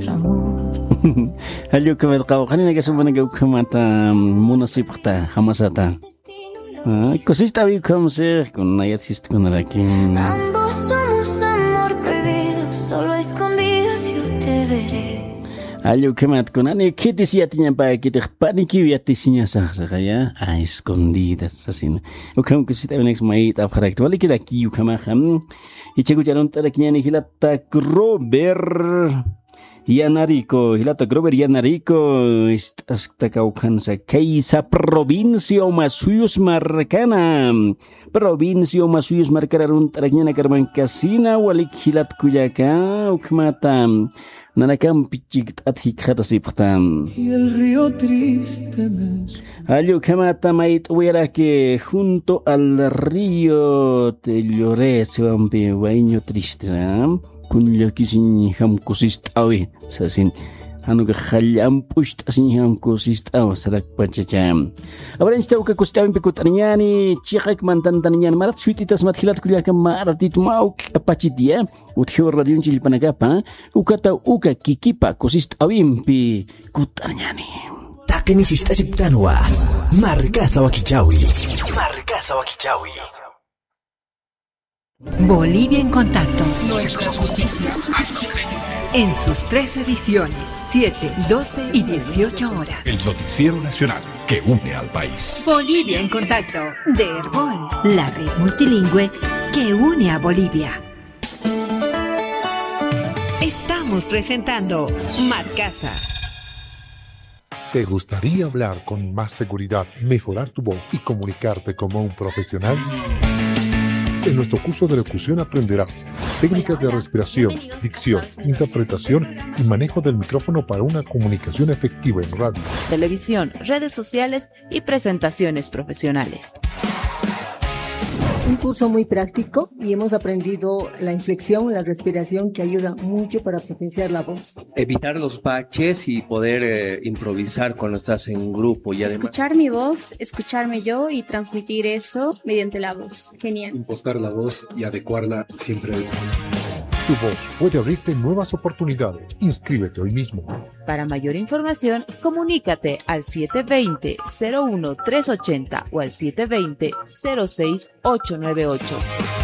nuestro amor. Hallo que me acabo kanina que suman que kamata munasipta hamasata. Cosista vi como se con ayat hist con aquí. Ambos somos amor prohibido, solo a escondidas yo te veré. Hallo que me con ani que decía tiña para que te paniki ya te siña sa ya a escondidas así. O como que si te venex mait afrakt vale que aquí kama ham y chego jaron ta kinya ni hilata grober Yanarico, Hilata Grover Yanarico, hasta Caucanza, Keisa provincia Masuyos Marcana, provincia Masuyos Marcana, un tarañana Carmen Casina, Walik Hilat Kuyaka, Ukmata, Nanakam Pichik Atikhatasiptam. Y el río triste me Ayo Kamata Mait hubiera que junto al río te lloré, se va un pequeño triste, kun yakisin ham kusistawi sasin anu khallam pusht asin ham kusistaw sarak pachacham abran chitaw ka kustaw pikut anyani chiqak mantan tanyan marat suititas mathilat kuliaka maratit mauk apachitia uthior radio chilpanagapa ukata uka kikipa kusistawimpi kutanyani takenisista siptanwa markasa wakichawi Bolivia en contacto. Nuestras noticias. En sus 3 ediciones, 7, 12 y 18 horas. El noticiero nacional que une al país. Bolivia en contacto de Herbol, la red multilingüe que une a Bolivia. Estamos presentando Marcasa. ¿Te gustaría hablar con más seguridad, mejorar tu voz y comunicarte como un profesional? En nuestro curso de locución aprenderás técnicas de respiración, dicción, interpretación y manejo del micrófono para una comunicación efectiva en radio, televisión, redes sociales y presentaciones profesionales. Un curso muy práctico y hemos aprendido la inflexión, la respiración que ayuda mucho para potenciar la voz. Evitar los baches y poder improvisar cuando estás en un grupo. Y además, escuchar mi voz, escucharme yo y transmitir eso mediante la voz. Genial. Impostar la voz y adecuarla siempre. Tu voz puede abrirte nuevas oportunidades. Inscríbete hoy mismo. Para mayor información, comunícate al 720-01380 o al 720-06898.